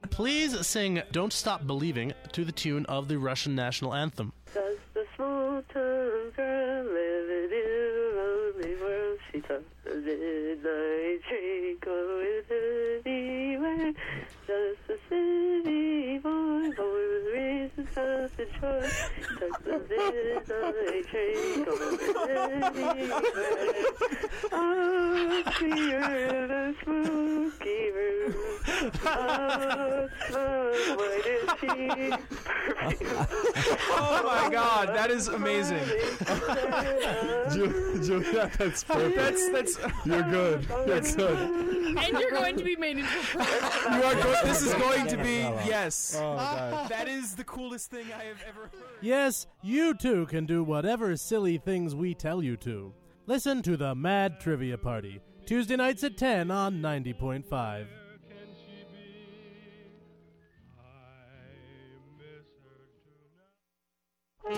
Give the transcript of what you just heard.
Please sing Don't Stop Believing to the tune of the Russian national anthem. Does the small-town girl live in a lonely world? She talks the midnight train going anywhere. Does the city boy born with reason self-control? Talks the midnight train going anywhere. Oh, see her in a spooky room. Oh, smell, what is she? Oh my God, that is amazing. Julia, that's perfect. That's You're good. That's good. And you're going to be made into a you are this is going to be yes. Oh, God. That is the coolest thing I have ever heard. Yes, you too can do whatever silly things we tell you to. Listen to the Mad Trivia Party, Tuesday nights at 10 on 90.5.